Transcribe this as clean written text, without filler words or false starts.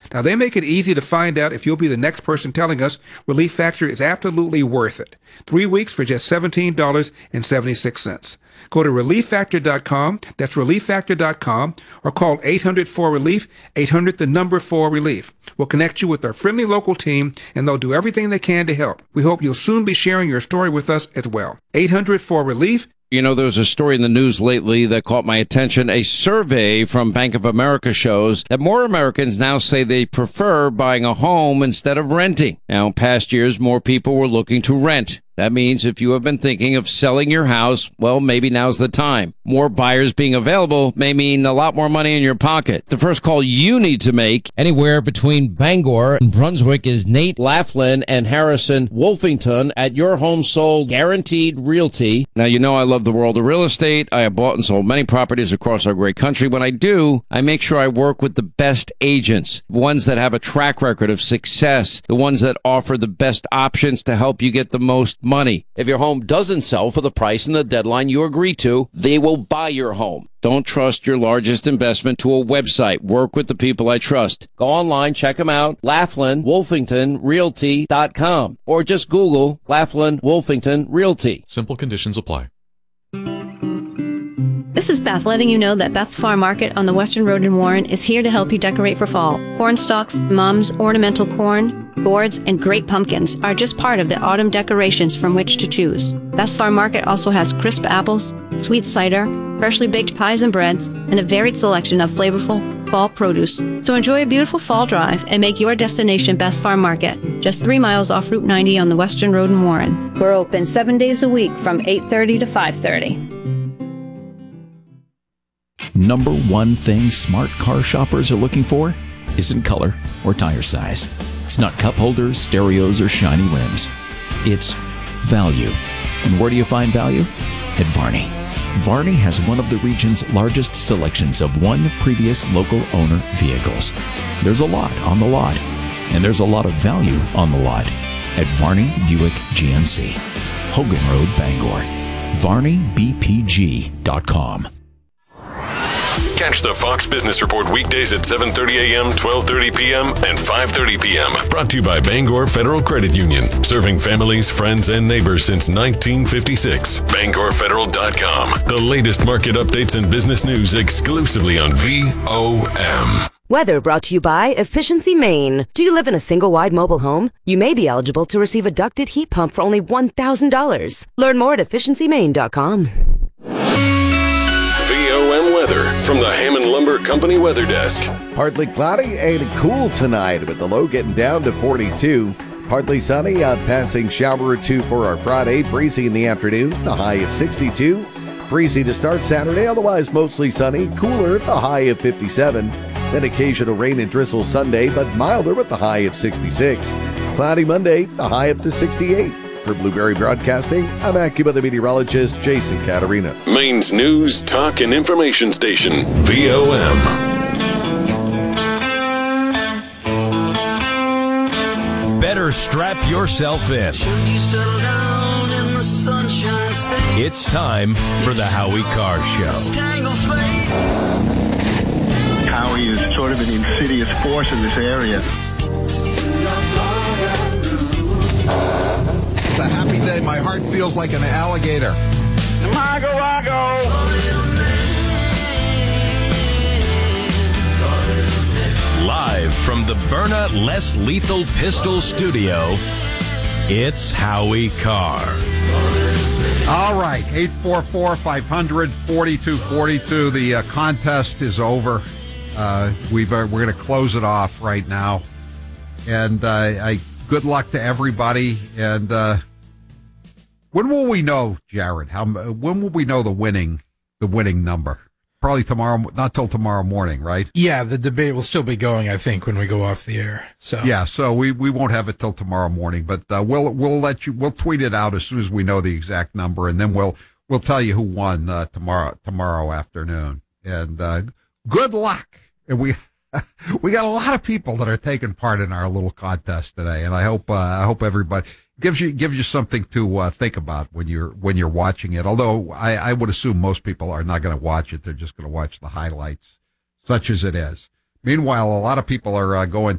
Now, they make it easy to find out if you'll be the next person telling us Relief Factor is absolutely worth it. 3 weeks for just $17.76. Go to ReliefFactor.com, that's ReliefFactor.com, or call 800-4RELIEF, 800-4RELIEF. We'll connect you with our friendly local team, and they'll do everything they can to help. We hope you'll soon be sharing your story with us as well. 800-4RELIEF. You know, there's a story in the news lately that caught my attention. A survey from Bank of America shows that more Americans now say they prefer buying a home instead of renting. Now, in past years, more people were looking to rent. That means if you have been thinking of selling your house, well, maybe now's the time. More buyers being available may mean a lot more money in your pocket. The first call you need to make anywhere between Bangor and Brunswick is Nate Laughlin and Harrison Wolfington at Your Home Sold Guaranteed Realty. Now, you know I love the world of real estate. I have bought and sold many properties across our great country. When I do, I make sure I work with the best agents, ones that have a track record of success, the ones that offer the best options to help you get the most money. If your home doesn't sell for the price and the deadline you agree to, they will buy your home. Don't trust your largest investment to a website. Work with the people I trust. Go online, check them out, LaughlinWolfingtonRealty.com, or just Google Laughlin Wolfington Realty. Simple conditions apply. This is Beth letting you know that Beth's Farm Market on the Western Road in Warren is here to help you decorate for fall. Corn stalks, mums, ornamental corn, gourds, and great pumpkins are just part of the autumn decorations from which to choose. Beth's Farm Market also has crisp apples, sweet cider, freshly baked pies and breads, and a varied selection of flavorful fall produce. So enjoy a beautiful fall drive and make your destination Beth's Farm Market, just 3 miles off Route 90 on the Western Road in Warren. We're open 7 days a week from 8:30 to 5:30. Number one thing smart car shoppers are looking for isn't color or tire size. It's not cup holders, stereos, or shiny rims. It's value. And where do you find value? At Varney. Varney has one of the region's largest selections of one previous local owner vehicles. There's a lot on the lot, and there's a lot of value on the lot at Varney Buick GMC. Hogan Road, Bangor. VarneyBPG.com. Catch the Fox Business Report weekdays at 7:30 a.m., 12:30 p.m., and 5:30 p.m. Brought to you by Bangor Federal Credit Union. Serving families, friends, and neighbors since 1956. BangorFederal.com. The latest market updates and business news exclusively on VOM. Weather brought to you by Efficiency Maine. Do you live in a single-wide mobile home? You may be eligible to receive a ducted heat pump for only $1,000. Learn more at EfficiencyMaine.com. VOM weather from the Hammond Lumber Company Weather Desk. Partly cloudy and cool tonight with the low getting down to 42. Partly sunny, a passing shower or two for our Friday. Breezy in the afternoon, the high of 62. Breezy to start Saturday, otherwise mostly sunny. Cooler, the high of 57. Then occasional rain and drizzle Sunday, but milder with the high of 66. Cloudy Monday, the high up to 68. For Blueberry Broadcasting, I'm AccuWeather meteorologist Jason Caterina. Maine's news, talk, and information station, VOM. Better strap yourself in. It's time for the Howie Carr Show. Howie is sort of an insidious force in this area. It's a happy day. My heart feels like an alligator. Live from the Byrna Less Lethal Pistol Studio, it's Howie Carr. All right, 844-500-4242. The contest is over. We're going to close it off right now. And good luck to everybody. And when will we know, Jared? When will we know the winning number? Probably tomorrow, not till tomorrow morning, right? Yeah, the debate will still be going, I think, when we go off the air. So yeah, so we won't have it till tomorrow morning, but we'll tweet it out as soon as we know the exact number, and then we'll tell you who won tomorrow afternoon. And good luck. And we got a lot of people that are taking part in our little contest today, and I hope everybody gives you something to think about when you're watching it. Although I would assume most people are not going to watch it; they're just going to watch the highlights, such as it is. Meanwhile, a lot of people are going